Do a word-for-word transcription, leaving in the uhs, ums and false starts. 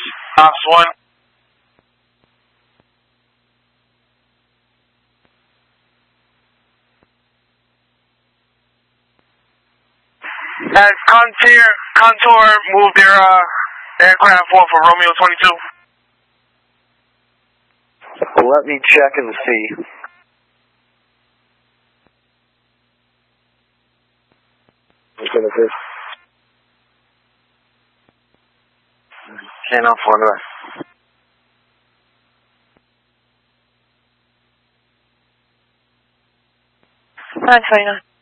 Ops one. Has Contour, Contour moved their uh, aircraft one for Romeo twenty-two? Let me check and see. Can't afford it. nine twenty-nine.